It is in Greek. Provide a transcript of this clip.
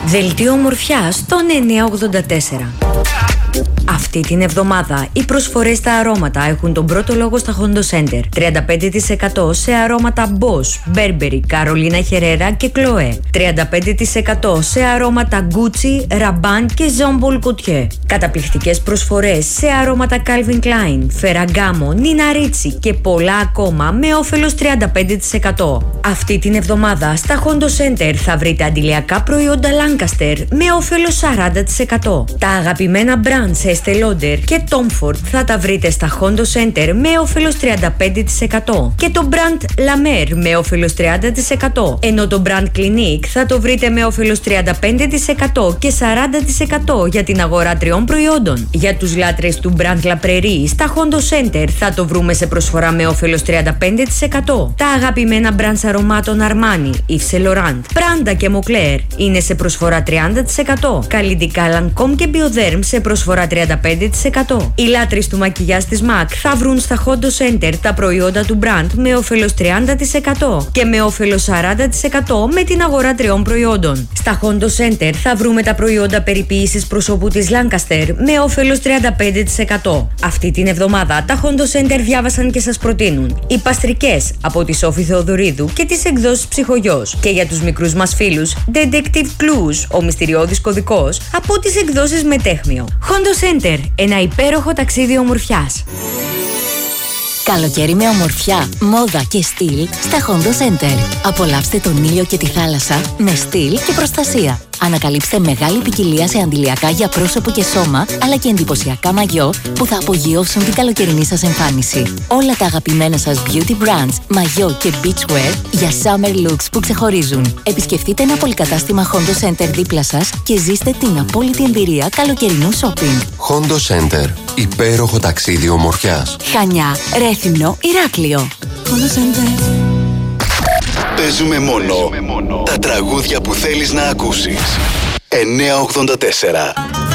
Δελτίο ομορφιάς στο 984. Αυτή την εβδομάδα οι προσφορές στα αρώματα έχουν τον πρώτο λόγο στα Hondo Center. 35% σε αρώματα Bosch, Burberry, Carolina Herrera και Chloé. 35% σε αρώματα Gucci, Rabanne και Jean Paul Gaultier. Καταπληκτικές προσφορές σε αρώματα Calvin Klein, Ferragamo, Nina Ricci και πολλά ακόμα με όφελος 35%. Αυτή την εβδομάδα στα Hondo Center θα βρείτε αντιλιακά προϊόντα Lancaster με όφελος 40%. Τα αγαπημένα brands Estée Lauder και Tom Ford θα τα βρείτε στα Hondo Center με όφελος 35% και το brand La Mer με όφελος 30%, ενώ το brand Clinique θα το βρείτε με όφελος 35% και 40% για την αγορά 3 προϊόντων. Για τους λάτρες του brand La Prairie στα Hondo Center θα το βρούμε σε προσφορά με όφελος 35%. Τα αγαπημένα brands αρωμάτων Armani, Yves Saint Laurent, Prada και Moncler είναι σε προσφορά 30%. Καλλιτικά Lancôme και Bioderm σε προσφορά 35%. Οι λάτρεις του μακιγιάζ της MAC θα βρουν στα Hondo Center τα προϊόντα του brand με όφελος 30% και με όφελος 40% με την αγορά 3 προϊόντων. Στα Hondo Center θα βρούμε τα προϊόντα περιποίησης προσώπου της Lancaster με όφελος 35%. Αυτή την εβδομάδα τα Hondo Center διάβασαν και σας προτείνουν οι παστρικές από τη Σόφη Θεοδωρίδου και τις εκδόσεις Ψυχογιός, και για τους μικρούς μας φίλους Detective Clues, ο μυστηριώδης κωδικός από τις εκδόσεις Μετέχμιο. Hondo Center, ένα υπέροχο ταξίδι ομορφιάς. Καλοκαίρι με ομορφιά, μόδα και στυλ στα Hondo Center. Απολαύστε τον ήλιο και τη θάλασσα με στυλ και προστασία. Ανακαλύψτε μεγάλη ποικιλία σε αντιλιακά για πρόσωπο και σώμα, αλλά και εντυπωσιακά μαγιό που θα απογειώσουν την καλοκαιρινή σας εμφάνιση. Όλα τα αγαπημένα σας beauty brands, μαγιό και beachwear για summer looks που ξεχωρίζουν. Επισκεφτείτε ένα πολυκατάστημα Hondo Center δίπλα σας και ζήστε την απόλυτη εμπειρία καλοκαιρινού shopping. Hondo Center. Υπέροχο ταξίδι ομορφιάς. Χανιά, Ρέθυμνο, Ηράκλειο. Hondo Center. Παίζουμε μόνο τα τραγούδια που θέλεις να ακούσεις. 984